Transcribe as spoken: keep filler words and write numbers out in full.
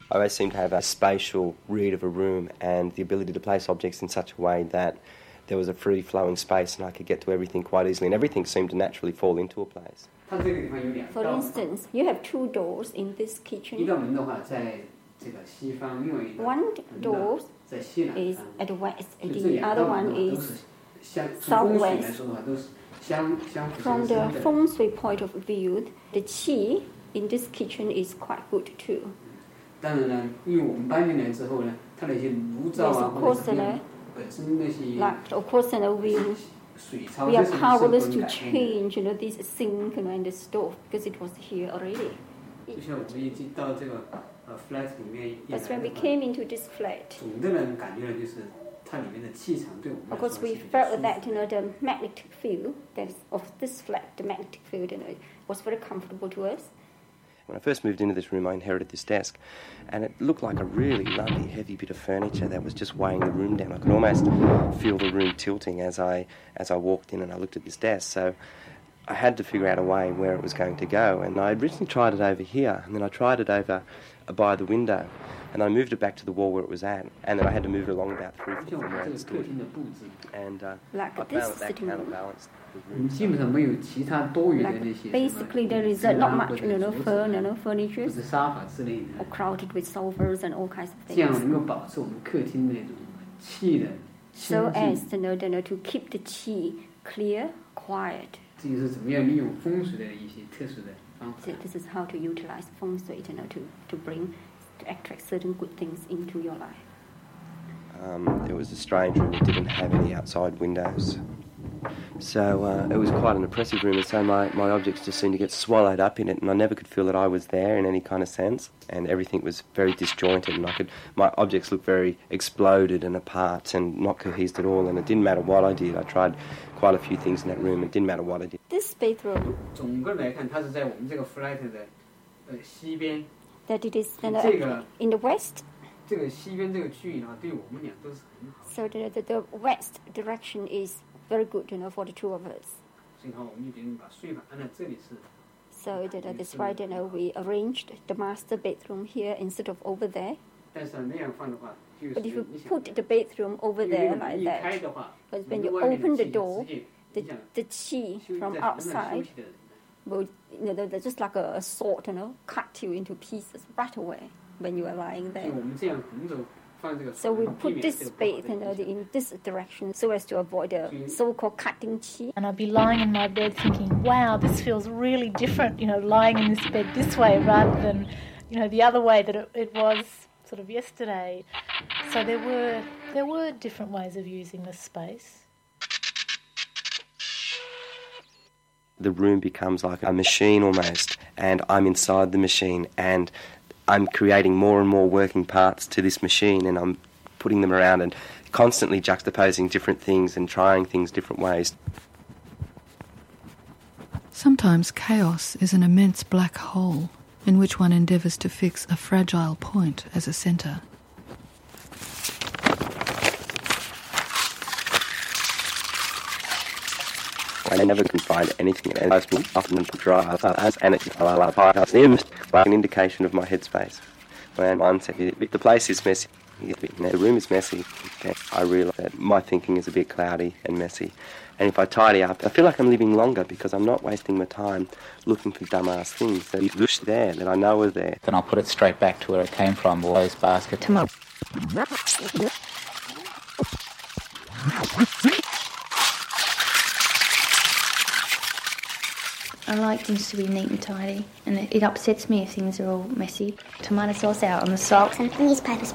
I always seem to have a spatial read of a room and the ability to place objects in such a way that there was a free-flowing space and I could get to everything quite easily, and everything seemed to naturally fall into a place. For instance, you have two doors in this kitchen. One door is at the west, and the other one is southwest. From the feng shui point of view, the qi in this kitchen is quite good too. Yes, of course, uh, like, of course, uh, we, we are powerless to change, you know, this sink, you know, and the stove because it was here already. But when we came into this flat, of course, we felt that, you know, the magnetic field that is of this flat, the magnetic field, you know, was very comfortable to us. When I first moved into this room, I inherited this desk, and it looked like a really lumpy, heavy bit of furniture that was just weighing the room down. I could almost feel the room tilting as I as I walked in and I looked at this desk. So I had to figure out a way where it was going to go, and I originally tried it over here, and then I tried it over by the window, and I moved it back to the wall where it was at, and then I had to move it along about three feet from where it stood. And uh, like I this found that counterbalanced the room. Like basically, there is uh, not much, you know, fur, you know, furniture, or crowded with sofas and all kinds of things. So as to know, you know, to keep the qi clear, quiet. So this is how to utilize feng shui, you know, to, to bring, to attract certain good things into your life. Um, it was a strange room. It didn't have any outside windows. So uh, it was quite an oppressive room, and so my, my objects just seemed to get swallowed up in it, and I never could feel that I was there in any kind of sense, and everything was very disjointed, and I could my objects looked very exploded and apart and not cohesed at all, and it didn't matter what I did. I tried quite a few things in that room, it didn't matter what I did. This bedroom, that it is in the, in the west, so the, the, the west direction is very good, you know, for the two of us. So that, that's why, you know, we arranged the master bedroom here instead of over there. But if you put the bedroom over there like that, but when you open the door, the, the qi from outside will, you know, they're just like a, a sword, you know, cut you into pieces right away when you are lying there. So we put this bed, you know, in this direction so as to avoid the so-called cutting qi. And I'd be lying in my bed thinking, wow, this feels really different, you know, lying in this bed this way rather than, you know, the other way that it, it was sort of yesterday. So there were there were different ways of using the space. The room becomes like a machine almost, and I'm inside the machine, and I'm creating more and more working parts to this machine, and I'm putting them around and constantly juxtaposing different things and trying things different ways. Sometimes chaos is an immense black hole in which one endeavours to fix a fragile point as a centre. I never can find anything, and I often drive as and it's like an indication of my headspace. When one second, if the place is messy, the room is messy, I realise that my thinking is a bit cloudy and messy. And if I tidy up, I feel like I'm living longer because I'm not wasting my time looking for dumbass things that are there, that I know are there. Then I'll put it straight back to where it came from, all those baskets. Tomorrow. I like things to be neat and tidy, and it, it upsets me if things are all messy. Tomato sauce out on the socks and newspapers